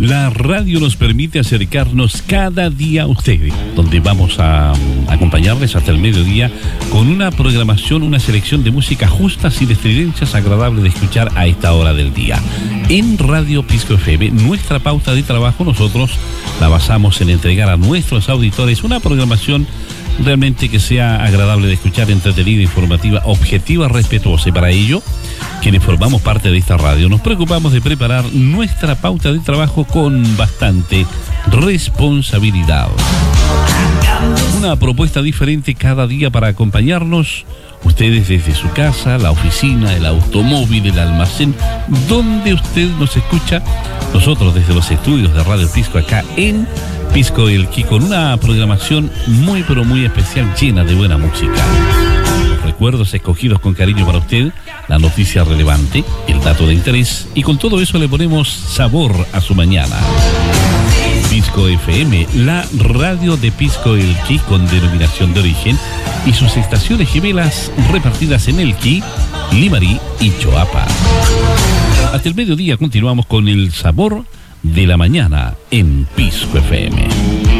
La radio nos permite acercarnos cada día a ustedes, donde vamos a acompañarles hasta el mediodía con una programación, una selección de música justa, sin estridencias, agradable de escuchar a esta hora del día. En Radio Pisco FM, nuestra pauta de trabajo, nosotros la basamos en entregar a nuestros auditores una programación realmente que sea agradable de escuchar, entretenida, informativa, objetiva, respetuosa. Y para ello, quienes formamos parte de esta radio, nos preocupamos de preparar nuestra pauta de trabajo con bastante responsabilidad. Una propuesta diferente cada día para acompañarnos, ustedes desde su casa, la oficina, el automóvil, el almacén, donde usted nos escucha, nosotros desde los estudios de Radio Pisco acá en Pisco Elqui, con una programación muy pero muy especial, llena de buena música. Los recuerdos escogidos con cariño para usted, la noticia relevante, el dato de interés, y con todo eso le ponemos sabor a su mañana. Pisco FM, la radio de Pisco Elqui con denominación de origen y sus estaciones gemelas repartidas en Elqui, Limarí y Choapa. Hasta el mediodía continuamos con el sabor de la mañana en Pisco FM.